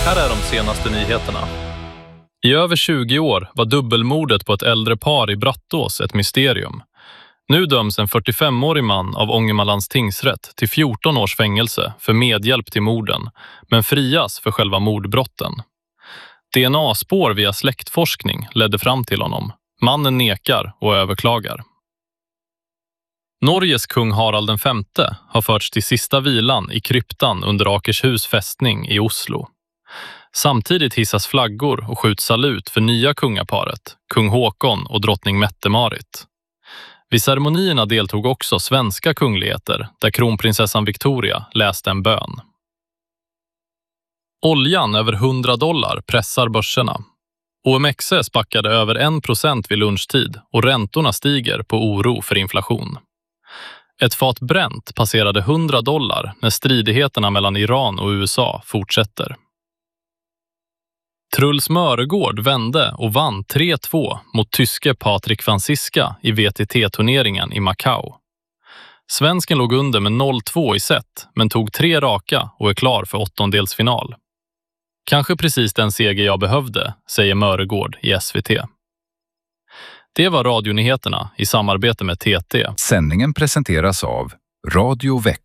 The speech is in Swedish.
Här är de senaste nyheterna. I över 20 år var dubbelmordet på ett äldre par i Brattås ett mysterium. Nu döms en 45-årig man av Ångermanlands tingsrätt till 14 års fängelse för medhjälp till morden, men frias för själva mordbrotten. DNA-spår via släktforskning ledde fram till honom. Mannen nekar och överklagar. Norges kung Harald V har förts till sista vilan i kryptan under Akershus fästning i Oslo. Samtidigt hissas flaggor och skjuts salut för nya kungaparet, kung Håkon och drottning Mette-Marit. Vid ceremonierna deltog också svenska kungligheter där kronprinsessan Victoria läste en bön. Oljan över $100 pressar börserna. OMXS backade över 1% vid lunchtid och räntorna stiger på oro för inflation. Ett fat Brent passerade $100 när stridigheterna mellan Iran och USA fortsätter. Truls Mörgård vände och vann 3-2 mot tyske Patrik Franziska i VTT-turneringen i Macau. Svensken låg under med 0-2 i set men tog 3 raka och är klar för åttondelsfinal. Kanske precis den seger jag behövde, säger Mörgård i SVT. Det var radionyheterna i samarbete med TT. Sändningen presenteras av Radio Växjö.